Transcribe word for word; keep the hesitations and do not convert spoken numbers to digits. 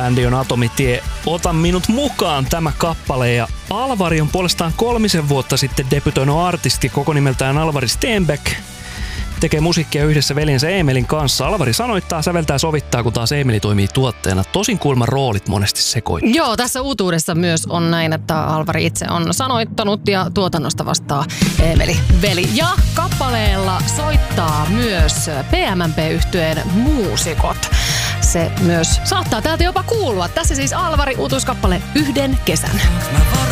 Bändi on Atomitie, Ota minut mukaan tämä kappale. Ja Alvari on puolestaan kolmisen vuotta sitten debytoinut artisti koko nimeltään Alvari Stenbeck. Tekee musiikkia yhdessä veljensä Eemelin kanssa. Alvari sanoittaa, säveltää, sovittaa, kun taas Eemeli toimii tuotteena. Tosin kuulemma roolit monesti sekoittaa. Joo, tässä uutuudessa myös on näin, että Alvari itse on sanoittanut ja tuotannosta vastaa Eemeli veli. Ja kappaleella soittaa myös P M M P-yhtyeen muusikot. Se myös saattaa täältä jopa kuulua. Tässä siis Alvari uutuuskappale Yhden kesän.